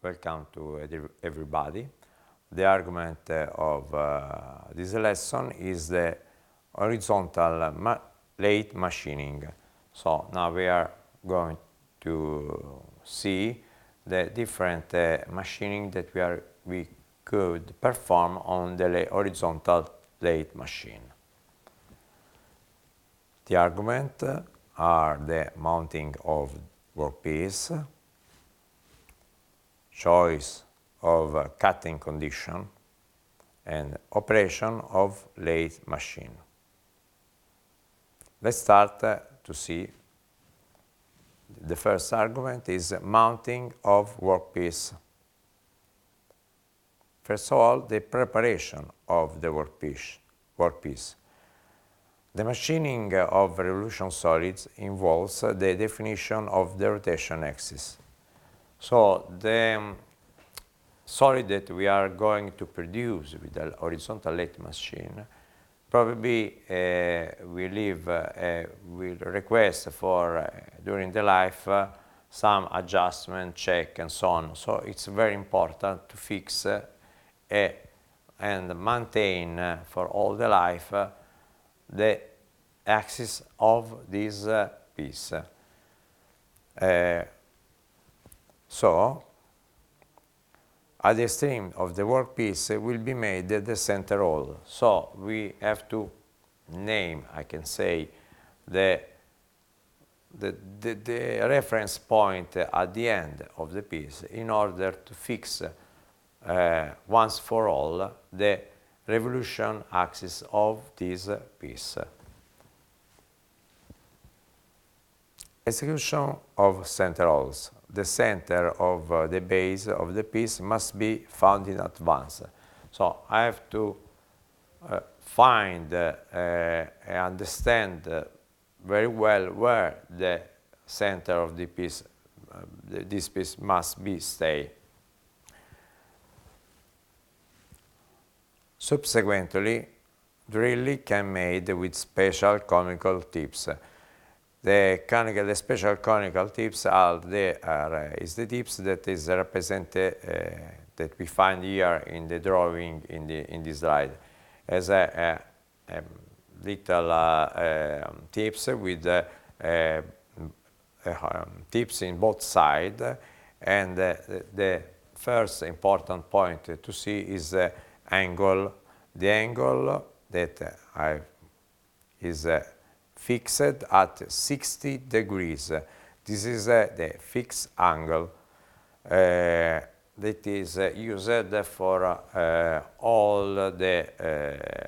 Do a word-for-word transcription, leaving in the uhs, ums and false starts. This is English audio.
welcome to everybody. The argument of uh, this lesson is the horizontal ma lathe machining. So now we are going to see the different uh, machining that we, are, we could perform on the horizontal lathe machine. The argument are the mounting of workpiece, choice of uh, cutting condition, and operation of lathe machine. Let's start uh, to see. The first argument is mounting of workpiece. First of all, the preparation of the workpiece. workpiece. The machining of revolution solids involves the definition of the rotation axis. So the um, solid that we are going to produce with the horizontal lathe machine probably uh, we leave, uh, will request for uh, during the life uh, some adjustment, check, and so on. So it's very important to fix uh, a, and maintain uh, for all the life uh, the axis of this uh, piece. Uh, so at the extreme of the workpiece will be made the center hole. So we have to name, I can say, the, the, the, the reference point at the end of the piece in order to fix uh, once for all the revolution axis of this piece. Execution of center holes. The center of uh, the base of the piece must be found in advance. So I have to uh, find uh, uh, and understand uh, very well where the center of the piece, uh, this piece must be stay. Subsequently, drilling can be made with special conical tips. The, conical, the special conical tips are the, are, uh, is the tips that is represented, uh, that we find here in the drawing in, the, in this slide, as a, a, a little uh, uh, tips with uh, uh, um, tips in both sides, and uh, the first important point to see is the angle. The angle that I is uh, fixed at sixty degrees. This is uh, the fixed angle uh, that is uh, used for uh, all the uh,